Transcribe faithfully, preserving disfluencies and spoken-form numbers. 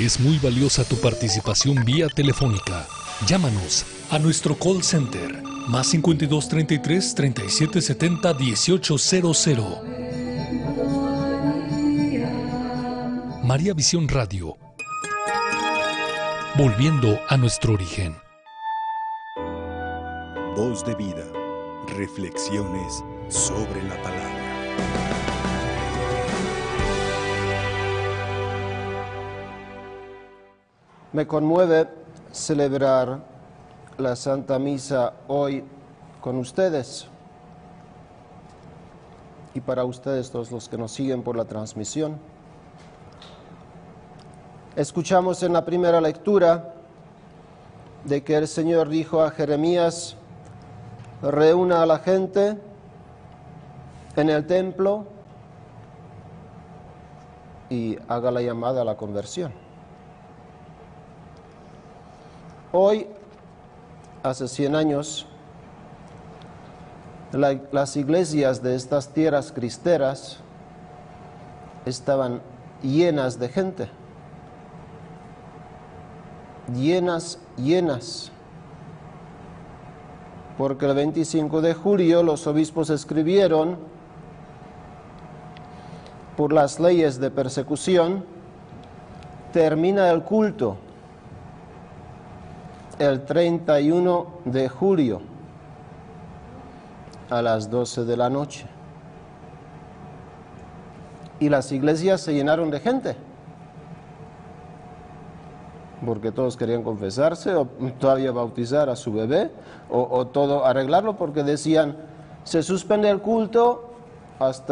Es muy valiosa tu participación vía telefónica. Llámanos a nuestro call center más cincuenta y dos, treinta y tres, treinta y siete, setenta, dieciocho cero cero. María Visión Radio. Volviendo a nuestro origen. Voz de vida. Reflexiones sobre la palabra. Me conmueve celebrar la Santa Misa hoy con ustedes y para ustedes, todos los que nos siguen por la transmisión. Escuchamos en la primera lectura de que el Señor dijo a Jeremías: reúna a la gente en el templo y haga la llamada a la conversión. Hoy, hace cien años, la, las iglesias de estas tierras cristeras estaban llenas de gente. Llenas, llenas. Porque el veinticinco de julio los obispos escribieron: por las leyes de persecución, termina el culto el treinta y uno de julio a las doce de la noche. Y las iglesias se llenaron de gente, porque todos querían confesarse o todavía bautizar a su bebé o, o todo arreglarlo, porque decían: se suspende el culto hasta